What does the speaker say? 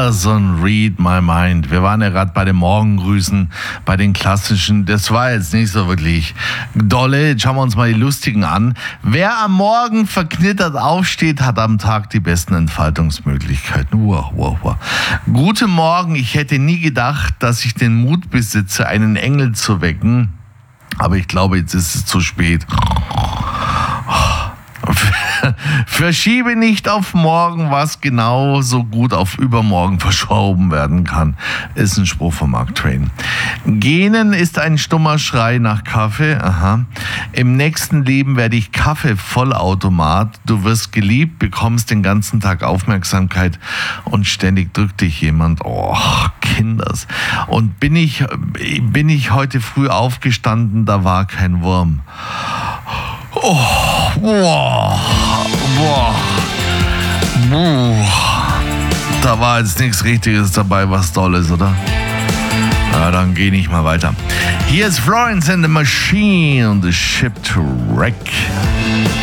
Doesn't read my mind. Wir waren ja gerade bei den Morgengrüßen, bei den klassischen. Das war jetzt nicht so wirklich dolle. Jetzt schauen wir uns mal die lustigen an. Wer am Morgen verknittert aufsteht, hat am Tag die besten Entfaltungsmöglichkeiten. Wow. Guten Morgen, ich hätte nie gedacht, dass ich den Mut besitze, einen Engel zu wecken. Aber ich glaube, jetzt ist es zu spät. Verschiebe nicht auf morgen, was genauso gut auf übermorgen verschoben werden kann, ist ein Spruch von Mark Twain. Gähnen ist ein stummer Schrei nach Kaffee. Aha. Im nächsten Leben werde ich Kaffee-Vollautomat. Du wirst geliebt, bekommst den ganzen Tag Aufmerksamkeit und ständig drückt dich jemand. Oh, Kinders. Und bin ich heute früh aufgestanden, da war kein Wurm. Oh, wow. Da war jetzt nichts Richtiges dabei, was Tolles, oder? Na, dann geh ich mal weiter. Hier ist Florence and the Machine und The Ship to Wreck.